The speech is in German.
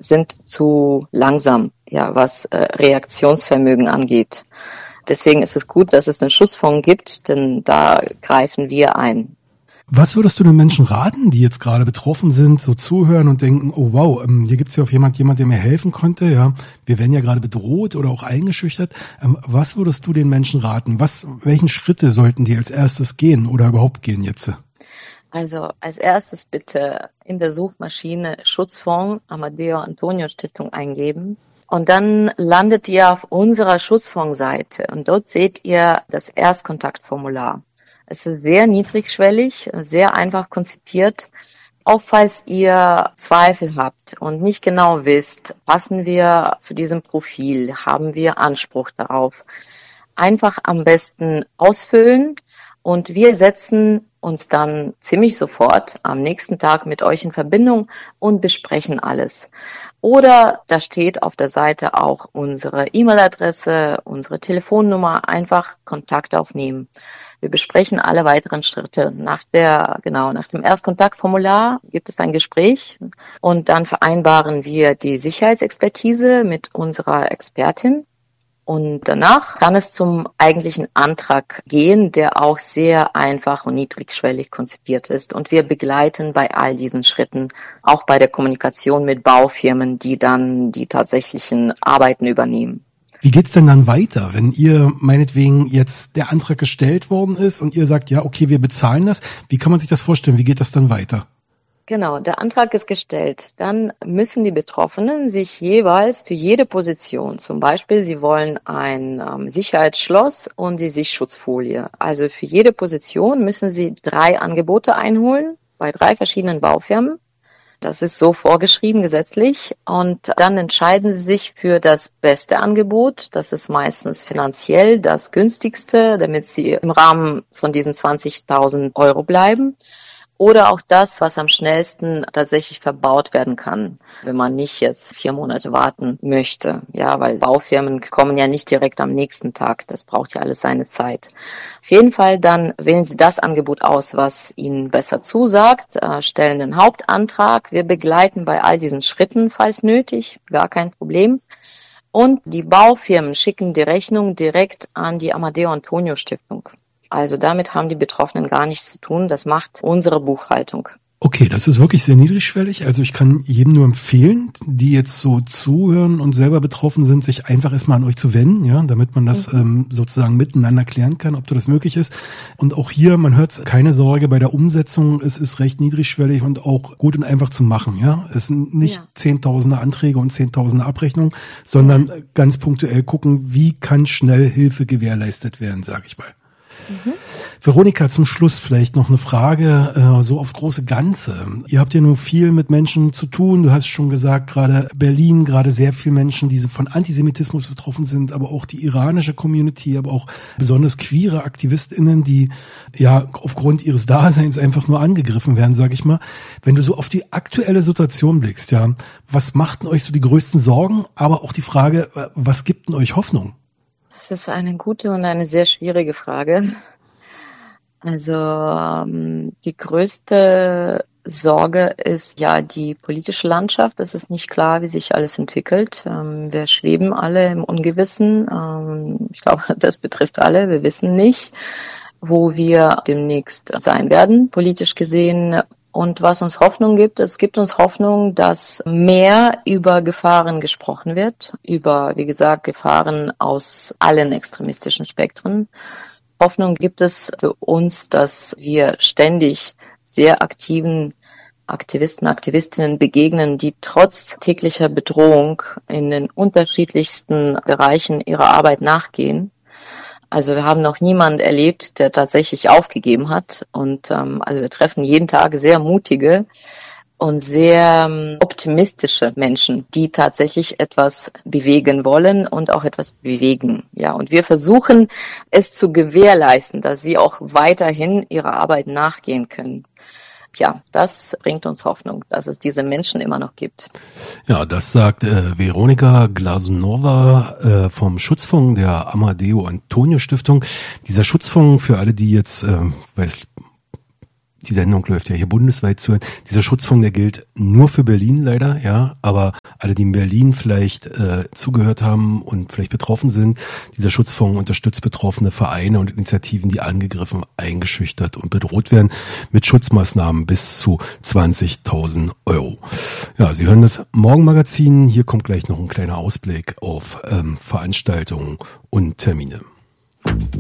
sind zu langsam, ja, was Reaktionsvermögen angeht. Deswegen ist es gut, dass es den Schutzfonds gibt, denn da greifen wir ein. Was würdest du den Menschen raten, die jetzt gerade betroffen sind, so zuhören und denken, oh wow, hier gibt's ja auf jemand, der mir helfen konnte, ja, wir werden ja gerade bedroht oder auch eingeschüchtert. Was würdest du den Menschen raten? Welchen Schritte sollten die als erstes gehen oder überhaupt gehen jetzt? Also als erstes bitte in der Suchmaschine Schutzfonds Amadeo Antonio Stiftung eingeben. Und dann landet ihr auf unserer Schutzfondsseite und dort seht ihr das Erstkontaktformular. Es ist sehr niedrigschwellig, sehr einfach konzipiert. Auch falls ihr Zweifel habt und nicht genau wisst, passen wir zu diesem Profil, haben wir Anspruch darauf, einfach am besten ausfüllen und wir setzen uns dann ziemlich sofort am nächsten Tag mit euch in Verbindung und besprechen alles. Oder da steht auf der Seite auch unsere E-Mail-Adresse, unsere Telefonnummer, einfach Kontakt aufnehmen. Wir besprechen alle weiteren Schritte. Nach dem Erstkontaktformular gibt es ein Gespräch und dann vereinbaren wir die Sicherheitsexpertise mit unserer Expertin. Und danach kann es zum eigentlichen Antrag gehen, der auch sehr einfach und niedrigschwellig konzipiert ist. Und wir begleiten bei all diesen Schritten, auch bei der Kommunikation mit Baufirmen, die dann die tatsächlichen Arbeiten übernehmen. Wie geht's denn dann weiter, wenn ihr meinetwegen jetzt der Antrag gestellt worden ist und ihr sagt, ja, okay, wir bezahlen das? Wie kann man sich das vorstellen? Wie geht das dann weiter? Genau, der Antrag ist gestellt. Dann müssen die Betroffenen sich jeweils für jede Position, zum Beispiel, sie wollen ein Sicherheitsschloss und die Sichtsschutzfolie. Also für jede Position müssen sie 3 Angebote einholen bei 3 verschiedenen Baufirmen. Das ist so vorgeschrieben gesetzlich. Und dann entscheiden sie sich für das beste Angebot. Das ist meistens finanziell das günstigste, damit sie im Rahmen von diesen 20.000 Euro bleiben. Oder auch das, was am schnellsten tatsächlich verbaut werden kann, wenn man nicht jetzt 4 Monate warten möchte. Ja, weil Baufirmen kommen ja nicht direkt am nächsten Tag. Das braucht ja alles seine Zeit. Auf jeden Fall dann wählen Sie das Angebot aus, was Ihnen besser zusagt, stellen den Hauptantrag. Wir begleiten bei all diesen Schritten, falls nötig, gar kein Problem. Und die Baufirmen schicken die Rechnung direkt an die Amadeo Antonio Stiftung. Also damit haben die Betroffenen gar nichts zu tun. Das macht unsere Buchhaltung. Okay, das ist wirklich sehr niedrigschwellig. Also ich kann jedem nur empfehlen, die jetzt so zuhören und selber betroffen sind, sich einfach erstmal an euch zu wenden, ja, damit man das sozusagen miteinander klären kann, ob das möglich ist. Und auch hier, man hört, keine Sorge bei der Umsetzung, es ist recht niedrigschwellig und auch gut und einfach zu machen, ja. Es sind nicht Zehntausende Anträge und Zehntausende Abrechnungen, sondern ganz punktuell gucken, wie kann schnell Hilfe gewährleistet werden, sage ich mal. Veronika, zum Schluss vielleicht noch eine Frage, so aufs große Ganze. Ihr habt ja nun viel mit Menschen zu tun. Du hast schon gesagt, gerade Berlin, gerade sehr viele Menschen, die von Antisemitismus betroffen sind, aber auch die iranische Community, aber auch besonders queere AktivistInnen, die ja aufgrund ihres Daseins einfach nur angegriffen werden, sage ich mal. Wenn du so auf die aktuelle Situation blickst, ja, was macht denn euch so die größten Sorgen? Aber auch die Frage, was gibt denn euch Hoffnung? Das ist eine gute und eine sehr schwierige Frage. Also die größte Sorge ist ja die politische Landschaft. Es ist nicht klar, wie sich alles entwickelt. Wir schweben alle im Ungewissen. Ich glaube, das betrifft alle. Wir wissen nicht, wo wir demnächst sein werden, politisch gesehen. Und was uns Hoffnung gibt, es gibt uns Hoffnung, dass mehr über Gefahren gesprochen wird, über, wie gesagt, Gefahren aus allen extremistischen Spektren. Hoffnung gibt es für uns, dass wir ständig sehr aktiven Aktivisten, Aktivistinnen begegnen, die trotz täglicher Bedrohung in den unterschiedlichsten Bereichen ihrer Arbeit nachgehen. Also wir haben noch niemanden erlebt, der tatsächlich aufgegeben hat. Und also wir treffen jeden Tag sehr mutige und sehr optimistische Menschen, die tatsächlich etwas bewegen wollen und auch etwas bewegen. Ja, und wir versuchen es zu gewährleisten, dass sie auch weiterhin ihrer Arbeit nachgehen können. Ja, das bringt uns Hoffnung, dass es diese Menschen immer noch gibt. Ja, das sagt Veronika Glasunova vom Schutzfonds der Amadeo Antonio Stiftung. Dieser Schutzfonds, für alle, die jetzt die Sendung läuft ja hier bundesweit zu hören. Dieser Schutzfonds, der gilt nur für Berlin leider, ja, aber alle, die in Berlin vielleicht zugehört haben und vielleicht betroffen sind, dieser Schutzfonds unterstützt betroffene Vereine und Initiativen, die angegriffen, eingeschüchtert und bedroht werden mit Schutzmaßnahmen bis zu 20.000 Euro. Ja, Sie hören das Morgenmagazin. Hier kommt gleich noch ein kleiner Ausblick auf Veranstaltungen und Termine.